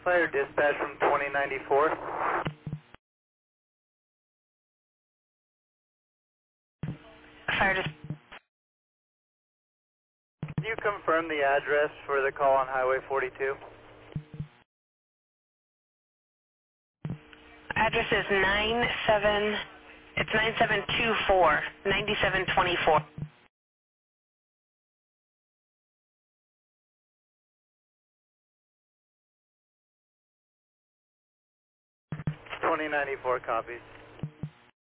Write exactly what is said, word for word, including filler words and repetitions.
Fire dispatch from twenty ninety-four. Fire dis- Can you confirm the address for the call on Highway forty-two? Address is nine seven, it's nine seven two four, ninety-seven twenty-four. twenty ninety-four copies.